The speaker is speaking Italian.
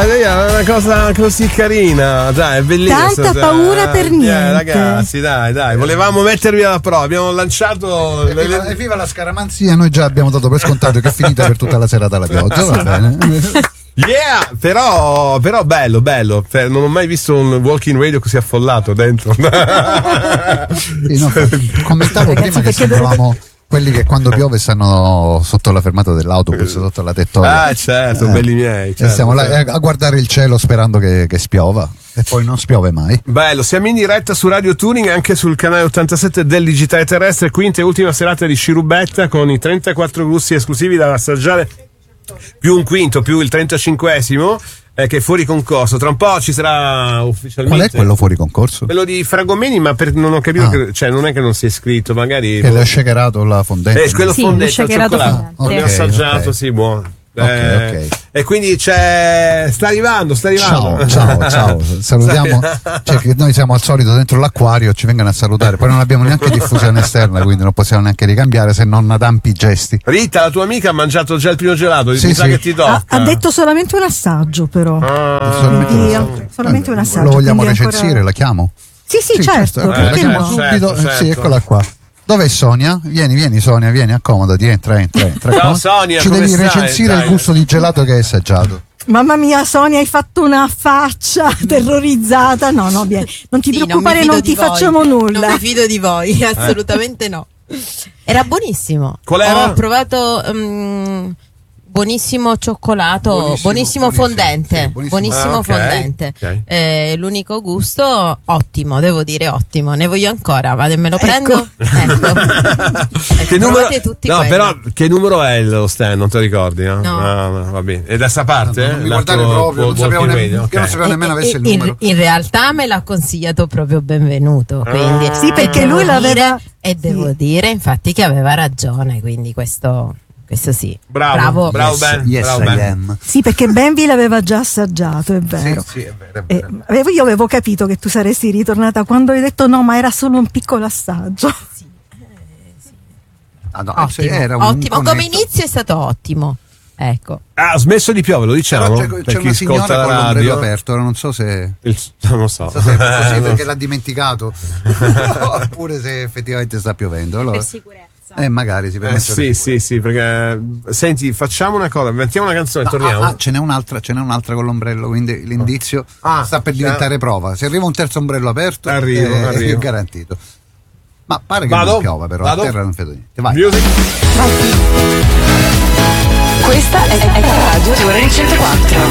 è una cosa così carina, dai, è bellissima. Tanta paura per niente. Ragazzi, dai, volevamo mettervi alla prova, abbiamo lanciato. Viva la scaramanzia, noi già abbiamo dato per scontato che è finita per tutta la serata la pioggia, va bene. Yeah, però bello, non ho mai visto un walking radio così affollato dentro. Sì, no, commentavo prima che sembravamo quelli che quando piove stanno sotto la fermata dell'autobus, sotto la tettoia. Ah, certo, belli miei. Certo, e stiamo là a guardare il cielo sperando che spiova, e poi non spiove mai. Bello, siamo in diretta su Radio Tuning, anche sul canale 87 del Digitale Terrestre, quinta e ultima serata di Scirubetta con i 34 gusti esclusivi da assaggiare, più un quinto, più il 35esimo. Che è fuori concorso. Tra un po' ci sarà ufficialmente. Qual è quello fuori concorso? Quello di Fragomeni, ma non ho capito cioè non è che non si è iscritto, magari. Che l'ha shakerato la fondente. Quello fondente al cioccolato. Okay, l'ho assaggiato, sì, buono. Okay. E quindi sta arrivando. Ciao. Salutiamo. Cioè, che noi siamo al solito dentro l'acquario, ci vengono a salutare. Poi non abbiamo neanche diffusione esterna, quindi non possiamo neanche ricambiare se non ad ampi gesti. Rita, la tua amica ha mangiato già il primo gelato, sì, mi sa che ti tocca. Ha detto solamente un assaggio, però. Solamente un assaggio. Lo vogliamo ancora... recensire? La chiamo? Sì, certo. La chiamo subito. Certo. Sì, eccola qua. Dov'è Sonia? Vieni Sonia, vieni, accomodati, entra. Ciao Sonia, ci devi stai? recensire il gusto di gelato che hai assaggiato. Mamma mia, Sonia, hai fatto una faccia terrorizzata. No, vieni. Non ti preoccupare, non ti facciamo nulla. Non mi fido di voi, assolutamente no. Era buonissimo. Qual era? Ho provato buonissimo cioccolato, buonissimo fondente. Sì, buonissimo fondente. Okay. L'unico gusto ottimo, devo dire ottimo. Ne voglio ancora, vado e me lo prendo. Ecco. Che numero? Tutti No, quelli. però che numero è lo stand? Non te lo ricordi? No? No. Va bene. E da sta parte? Non mi guardare proprio, non sapevo nemmeno avesse il numero. In realtà me l'ha consigliato proprio Benvenuto, quindi Sì, perché lui l'aveva. Devo dire infatti che aveva ragione, quindi questo sì. Bravo Ben. Yes, Bravo I Ben. am. Sì, perché Benvi l'aveva già assaggiato, è vero. Sì, è vero. Io avevo capito che tu saresti ritornata quando hai detto no, ma era solo un piccolo assaggio. Ottimo, era ottimo. Come inizio è stato ottimo. Ecco. Ha smesso di piovere, lo diciamo? C'è Per chi una signora ascolta la con l'ombrello radio. aperto, non so se Non lo so. se è così perché l'ha dimenticato oppure se effettivamente sta piovendo. Allora, Per sicurezza. magari si permette. Sì, perché senti, facciamo una cosa, mettiamo una canzone e torniamo. Ce n'è un'altra con l'ombrello, quindi l'indizio sta per diventare prova. Se arriva un terzo ombrello aperto Arrivo. è garantito. Ma pare che non piova, però a terra non vedo niente. Vai. Music. Questa è Radio 104.